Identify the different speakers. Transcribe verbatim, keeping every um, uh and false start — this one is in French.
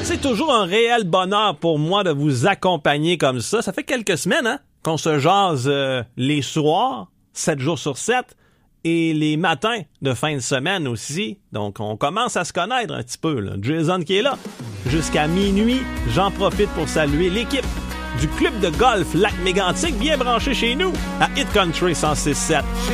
Speaker 1: C'est toujours un réel bonheur pour moi de vous accompagner comme ça. Ça fait quelques semaines hein, qu'on se jase euh, les soirs, sept jours sur sept, et les matins de fin de semaine aussi. Donc, on commence à se connaître un petit peu. Là. Jason qui est là jusqu'à minuit. J'en profite pour saluer l'équipe du club de golf Lac-Mégantic, bien branché chez nous, à Hit Country cent six sept.